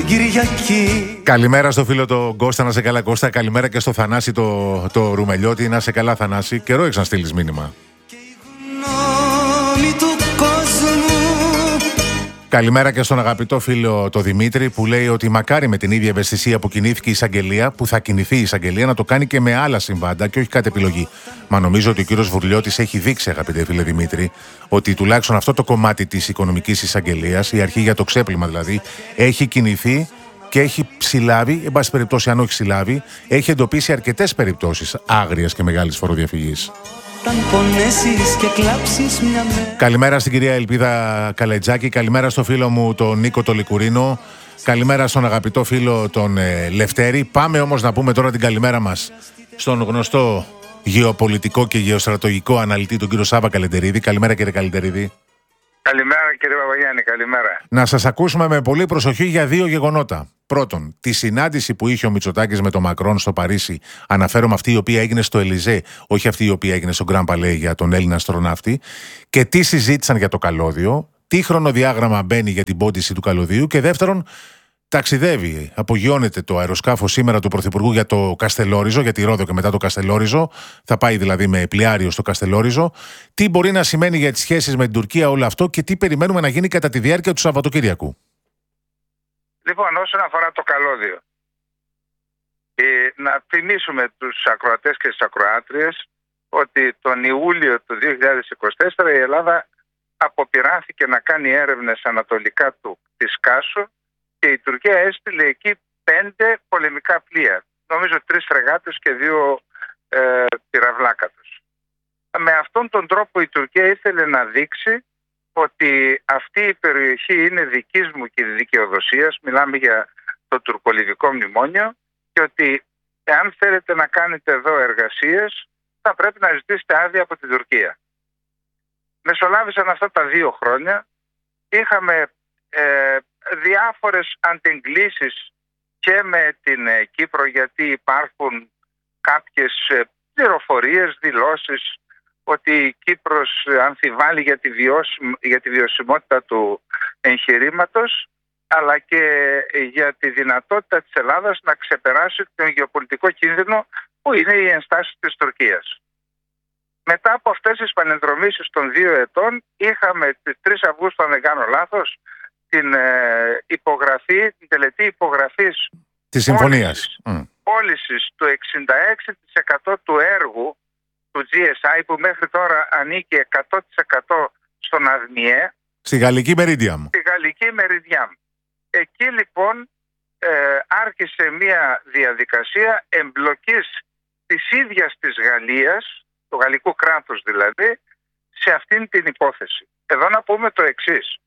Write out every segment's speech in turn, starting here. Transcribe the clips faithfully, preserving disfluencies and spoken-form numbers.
Κυριακή. Καλημέρα στο φίλο τον Κώστα, να σε καλά Κώστα. Καλημέρα και στο Θανάση το, το Ρουμελιώτη, να σε καλά Θανάση. Καιρό έχεις να στείλεις μήνυμα. Καλημέρα και στον αγαπητό φίλο το Δημήτρη που λέει ότι μακάρι με την ίδια ευαισθησία που κινήθηκε η εισαγγελία, που θα κινηθεί η εισαγγελία, να το κάνει και με άλλα συμβάντα και όχι κάτι επιλογή. Μα νομίζω ότι ο κύριος Βουρλιώτης έχει δείξει, αγαπητέ φίλε Δημήτρη, ότι τουλάχιστον αυτό το κομμάτι της οικονομικής εισαγγελίας, η αρχή για το ξέπλυμα δηλαδή, έχει κινηθεί και έχει συλλάβει, εν πάση περιπτώσει, αν όχι συλλάβει, έχει εντοπίσει αρκετές περιπτώσεις άγριας και μεγάλης φοροδιαφυγής. Καλημέρα στην κυρία Ελπίδα Καλετζάκη, καλημέρα στο φίλο μου τον Νίκο το Λικουρίνο, καλημέρα στον αγαπητό φίλο τον ε, Λευτέρη. Πάμε όμως να πούμε τώρα την καλημέρα μας στον γνωστό γεωπολιτικό και γεωστρατογικό αναλυτή τον κύριο Σάβα Καλεντερίδη. Καλημέρα κύριε Καλεντερίδη. Καλημέρα κύριε Παπαγιάννη, καλημέρα. Να σας ακούσουμε με πολύ προσοχή για δύο γεγονότα. Πρώτον, τη συνάντηση που είχε ο Μητσοτάκης με τον Μακρόν στο Παρίσι, αναφέρομαι αυτή η οποία έγινε στο Ελιζέ, όχι αυτή η οποία έγινε στο Γκραν Παλέ για τον Έλληνα αστροναύτη, και τι συζήτησαν για το καλώδιο, τι χρονοδιάγραμμα μπαίνει για την πόντιση του καλωδίου, και δεύτερον, ταξιδεύει, απογειώνεται το αεροσκάφος σήμερα του Πρωθυπουργού για το Καστελόριζο, για τη Ρόδο και μετά το Καστελόριζο, θα πάει δηλαδή με πλοιάριο στο Καστελόριζο. Τι μπορεί να σημαίνει για τις σχέσεις με την Τουρκία όλο αυτό και τι περιμένουμε να γίνει κατά τη διάρκεια του Σαββατοκύριακου. Λοιπόν, όσον αφορά το καλώδιο, ε, να θυμίσουμε τους ακροατές και τις ακροάτριες ότι τον Ιούλιο του δύο χιλιάδες είκοσι τέσσερα η Ελλάδα αποπειράθηκε να κάνει έρευνες ανατολικά του της Κάσου και η Τουρκία έστειλε εκεί πέντε πολεμικά πλοία. Νομίζω τρεις φρεγάτες και δύο ε, πυραυλάκατες. Με αυτόν τον τρόπο η Τουρκία ήθελε να δείξει ότι αυτή η περιοχή είναι δικής μου και δικαιοδοσίας, μιλάμε για το τουρκολιβικό μνημόνιο, και ότι εάν θέλετε να κάνετε εδώ εργασίες θα πρέπει να ζητήσετε άδεια από την Τουρκία. Μεσολάβησαν αυτά τα δύο χρόνια, είχαμε ε, διάφορες αντεγκλήσεις και με την ε, Κύπρο, γιατί υπάρχουν κάποιες ε, πληροφορίες, δηλώσεις ότι η Κύπρος αμφιβάλλει για τη, βιώσιμ, για τη βιωσιμότητα του εγχειρήματος, αλλά και για τη δυνατότητα της Ελλάδας να ξεπεράσει τον γεωπολιτικό κίνδυνο που είναι οι ενστάσεις της Τουρκίας. Μετά από αυτές τις πανενδρομήσεις των δύο ετών είχαμε τις τρεις Αυγούστου, αν δεν κάνω λάθος, την ε, υπογραφή, την τελετή υπογραφής της συμφωνίας πώλησης του εξήντα έξι τοις εκατό του έργου του τζι ες άι, που μέχρι τώρα ανήκει εκατό τοις εκατό στον ΑΔΜΙΕ, στη Γαλλική Μερίντιαμ. Στη Γαλλική Μερίντιαμ. Εκεί λοιπόν ε, άρχισε μια διαδικασία εμπλοκής της ίδιας της Γαλλίας, του γαλλικού κράτους δηλαδή, σε αυτήν την υπόθεση. Εδώ να πούμε το εξής,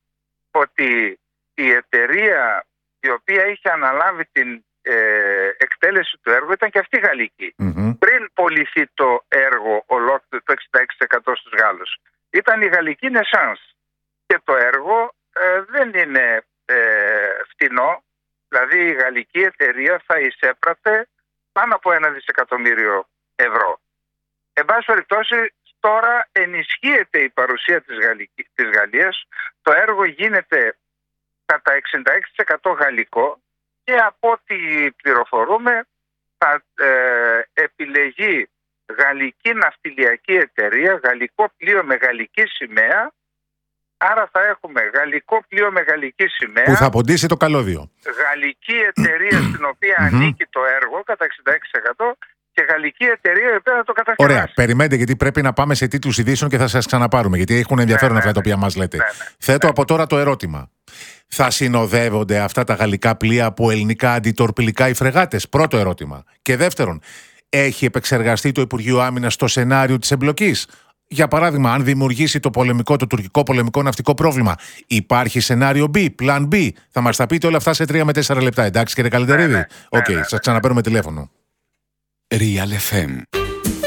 ότι η εταιρεία η οποία είχε αναλάβει την ε, εκτέλεση του έργου ήταν και αυτή γαλλική. Mm-hmm. Πριν πωληθεί το έργο ολόκληρο, το εξήντα έξι τοις εκατό στους Γάλλους, ήταν η γαλλική Νεσάνς. Και το έργο ε, δεν είναι ε, φτηνό, δηλαδή η γαλλική εταιρεία θα εισέπρατε πάνω από ένα δισεκατομμύριο ευρώ. Εν πάση περιπτώσει, τώρα ενισχύεται η παρουσία της, Γαλλική, της Γαλλίας, το έργο γίνεται κατά εξήντα έξι τοις εκατό γαλλικό και από ό,τι πληροφορούμε θα ε, επιλεγεί γαλλική ναυτιλιακή εταιρεία, γαλλικό πλοίο με γαλλική σημαία, άρα θα έχουμε γαλλικό πλοίο με γαλλική σημαία που θα ποντίσει το καλώδιο, γαλλική εταιρεία στην οποία ανήκει το έργο κατά εξήντα έξι τοις εκατό και γαλλική εταιρεία η οποία θα το κατασκευάσει. Ωραία, περιμένετε, γιατί πρέπει να πάμε σε τίτλους ειδήσεων και θα σας ξαναπάρουμε, γιατί έχουν ενδιαφέρον ναι, αυτά ναι, τα οποία μας λέτε. Ναι, ναι, Θέτω ναι. από τώρα το ερώτημα. Θα συνοδεύονται αυτά τα γαλλικά πλοία από ελληνικά αντιτορπιλικά οι φρεγάτες? Πρώτο ερώτημα. Και δεύτερον, έχει επεξεργαστεί το Υπουργείο Άμυνας το σενάριο της εμπλοκής? Για παράδειγμα, αν δημιουργήσει το πολεμικό, το τουρκικό πολεμικό ναυτικό πρόβλημα, υπάρχει σενάριο B, plan B? Θα μας τα πείτε όλα αυτά σε τρία με τέσσερα λεπτά, εντάξει κύριε Καλεντερίδη? Οκ, ναι, ναι, okay, ναι, ναι. Σας ξαναπαίρνουμε τηλέφωνο. Real εφ εμ.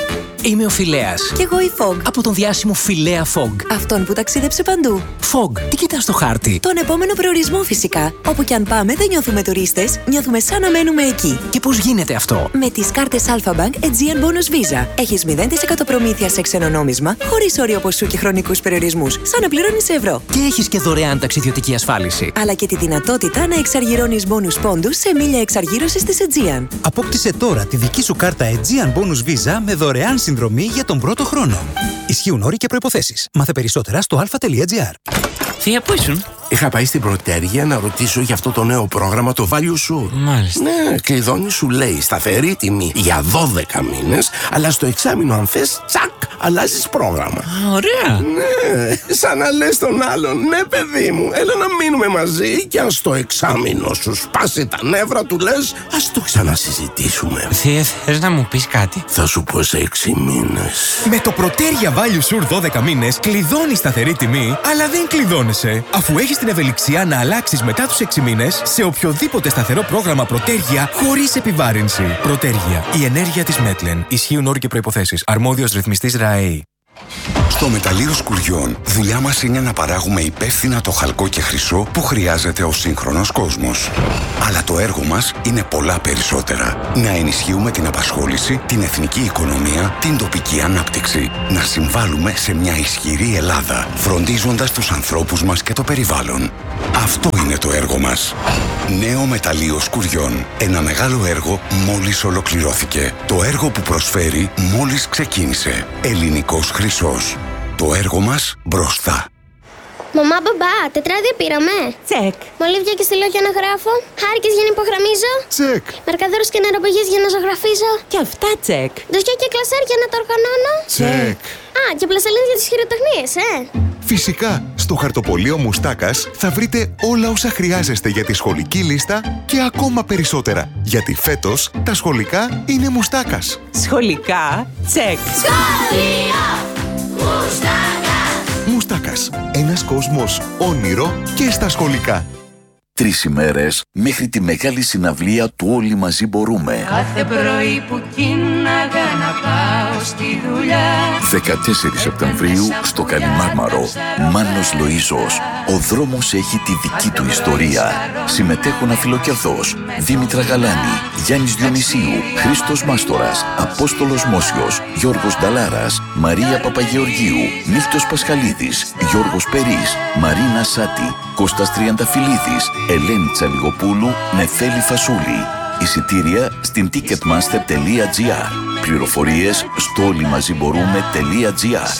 Είμαι ο Φιλέας. Κι εγώ η Fog. Από τον διάσημο Φιλέα Fog. Αυτόν που ταξίδεψε παντού. Fog, τι κοιτάς στο χάρτη? Τον επόμενο προορισμό φυσικά. Όπου κι αν πάμε δεν νιώθουμε τουρίστες, νιώθουμε σαν να μένουμε εκεί. Και πώς γίνεται αυτό? Με τις κάρτες Alpha Bank Aegean Bonus Visa. Έχεις μηδέν τοις εκατό προμήθεια σε ξένο νόμισμα, χωρίς όριο ποσού και χρονικούς περιορισμούς. Σαν να πληρώνεις ευρώ. Και έχεις και δωρεάν ταξιδιωτική ασφάλιση. Αλλά και τη δυνατότητα να εξαργυρώνεις bonus πόντους σε μίλια εξαργύρωσης της Aegean. Απόκτησε τώρα τη δική σου κάρτα Aegean Bonus Visa με δωρεάν συνδρομή για τον πρώτο χρόνο. Ισχύουν όροι και προϋποθέσεις. Μάθε περισσότερα στο αλφα.gr. Θεία, πού ήσουν? Είχα πάει στην Πρωτέργεια να ρωτήσω για αυτό το νέο πρόγραμμα, το Value Sure. Μάλιστα. Ναι, κλειδώνει, σου λέει σταθερή τιμή για δώδεκα μήνες, αλλά στο εξάμηνο αν θες, τσακ, αλλάζεις πρόγραμμα. Α, ωραία. Ναι, σαν να λες τον άλλον, ναι παιδί μου, έλα να μείνουμε μαζί και αν στο εξάμηνο σου σπάσει τα νεύρα του λες, ας το ξανασυζητήσουμε. Θεία, θες να μου πεις κάτι? Θα σου πω σε έξι μήνες. Με το Πρωτέργεια Value Sure δώδεκα μήνες κλειδώνει σταθερή τιμή, αλλά δεν κλειδώνεσαι, αφού έχεις την ευελιξία να αλλάξεις μετά τους έξι μήνες σε οποιοδήποτε σταθερό πρόγραμμα Πρωτέργεια χωρίς επιβάρυνση. Πρωτέργεια. Η ενέργεια της Μέτλεν. Ισχύουν όροι και προϋποθέσεις. Αρμόδιος ρυθμιστής ΡΑΕΗ. Στο μεταλλείο Σκουριών, δουλειά μας είναι να παράγουμε υπεύθυνα το χαλκό και χρυσό που χρειάζεται ο σύγχρονος κόσμος. Αλλά το έργο μας είναι πολλά περισσότερα. Να ενισχύουμε την απασχόληση, την εθνική οικονομία, την τοπική ανάπτυξη. Να συμβάλλουμε σε μια ισχυρή Ελλάδα, φροντίζοντας τους ανθρώπους μας και το περιβάλλον. Αυτό είναι το έργο μας. Νέο μεταλλείο Σκουριών. Ένα μεγάλο έργο μόλις ολοκληρώθηκε. Το έργο που προσφέρει μόλις ξεκίνησε. Ελληνικός χρυσός. Το έργο μας μπροστά. Μαμά, μπαμπά, τετράδια πήραμε. Τσεκ. Μολύβια και στυλό για να γράφω. Χάρηκες για να υπογραμμίζω. Τσεκ. Μαρκαδόρους και νεροπηγές για να ζωγραφίζω. Και αυτά τσεκ. Ντοσιά και κλασέρ για να τα οργανώνω. Τσεκ. Α, και πλαστελίνες για τις χειροτεχνίες, ε. Φυσικά, στο χαρτοπολείο Μουστάκας θα βρείτε όλα όσα χρειάζεστε για τη σχολική λίστα και ακόμα περισσότερα. Γιατί φέτος τα σχολικά είναι Μουστάκας. Σχολικά τσεκ. Σχολείο Μουστάκα. Μουστάκας. Ένας κόσμος όνειρο και στα σχολικά. Τρεις ημέρες μέχρι τη μεγάλη συναυλία του Όλοι Μαζί Μπορούμε. Κάθε πρωί που κίναγα να πάω στη δουλειά. δεκατέσσερις Σεπτεμβρίου στο Καλιμάρμαρο. Μάνος Λοΐζος. Ο δρόμος έχει τη δική του ιστορία. Συμμετέχουν Αφιλοκερδός, Δήμητρα Γαλάνη, Γιάννης Διονυσίου, Χρήστος Μάστορας, Απόστολος Μόσιος, Γιώργος Νταλάρας, Μαρία Παπαγεωργίου, Μίλτος Πασχαλίδης, Γιώργος Περής, Μαρίνα Σάτη, Κώστας Τριανταφυλλίδης, Ελένη Τσαλιγοπούλου, Νεφέλη Φασούλη. Εισιτήρια στην ticketmaster.gr. Πληροφορίες στο όλοιμαζιμπορούμε.gr.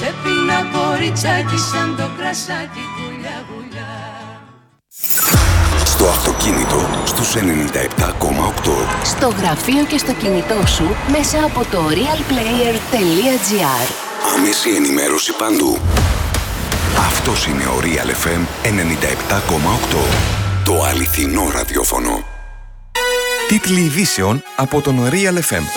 Στο αυτοκίνητο στους ενενήντα επτά κόμμα οκτώ. Στο γραφείο και στο κινητό σου μέσα από το realplayer.gr. Άμεση ενημέρωση παντού. Αυτός είναι ο Real εφ εμ ενενήντα επτά κόμμα οκτώ. Το αληθινό ραδιόφωνο. Τίτλοι ειδήσεων από τον Real εφ εμ.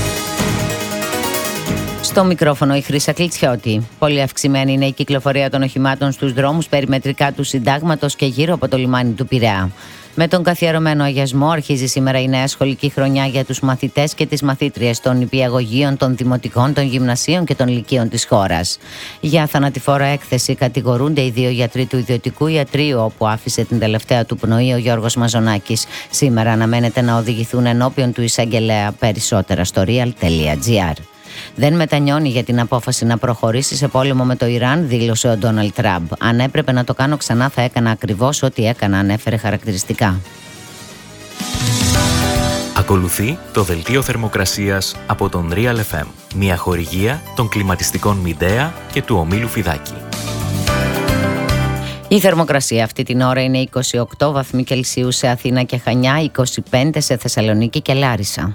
Στο μικρόφωνο η Χρύσα Κλιτσιώτη. Πολύ αυξημένη είναι η κυκλοφορία των οχημάτων στους δρόμους περιμετρικά του Συντάγματος και γύρω από το λιμάνι του Πειραιά. Με τον καθιερωμένο αγιασμό αρχίζει σήμερα η νέα σχολική χρονιά για τους μαθητές και τις μαθήτριες των νηπιαγωγείων, των δημοτικών, των γυμνασίων και των λυκείων της χώρας. Για θανατηφόρο έκθεση κατηγορούνται οι δύο γιατροί του ιδιωτικού ιατρείου, όπου άφησε την τελευταία του πνοή ο Γιώργος Μαζονάκης. Σήμερα αναμένεται να οδηγηθούν ενώπιον του εισαγγελέα. Περισσότερα στο real.gr. Δεν μετανιώνει για την απόφαση να προχωρήσει σε πόλεμο με το Ιράν, δήλωσε ο Ντόναλντ Τραμπ. Αν έπρεπε να το κάνω ξανά, θα έκανα ακριβώς ό,τι έκανα, ανέφερε χαρακτηριστικά. Ακολουθεί το δελτίο θερμοκρασίας από τον Real εφ εμ, μια χορηγία των κλιματιστικών Μιντέα και του ομίλου Φιδάκη. Η θερμοκρασία αυτή την ώρα είναι είκοσι οκτώ βαθμοί Κελσίου σε Αθήνα και Χανιά, είκοσι πέντε σε Θεσσαλονίκη και Λάρισα.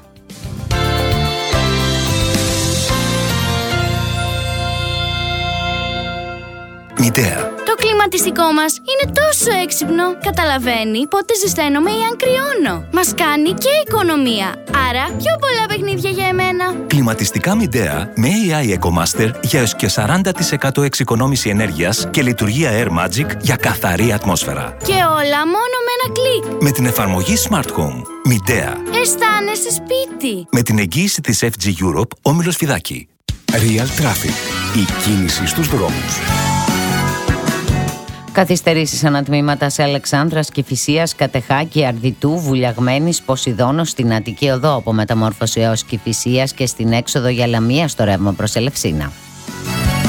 Μητέα. Το κλιματιστικό μας είναι τόσο έξυπνο. Καταλαβαίνει πότε ζεσταίνομαι ή αν κρυώνω. Μας κάνει και οικονομία. Άρα πιο πολλά παιχνίδια για εμένα. Κλιματιστικά Μητέα με έι άι EcoMaster για έως και σαράντα τοις εκατό εξοικονόμηση ενέργειας και λειτουργία Air Magic για καθαρή ατμόσφαιρα. Και όλα μόνο με ένα κλικ. Με την εφαρμογή Smart Home. Μητέα. Αισθάνεσαι σπίτι. Με την εγγύηση της εφ τζι Europe, όμιλος Φιδάκη. Real Traffic. Η κίνηση στους δρόμους. Καθυστερήσεις ανατμήματα σε Αλεξάνδρας, Κηφισίας, Κατεχάκη, Αρδιτού, Βουλιαγμένης, Ποσειδώνος, στην Αττική Οδό από Μεταμόρφωση έως Κηφισίας και στην έξοδο για Λαμία στο ρεύμα προς Ελευσίνα.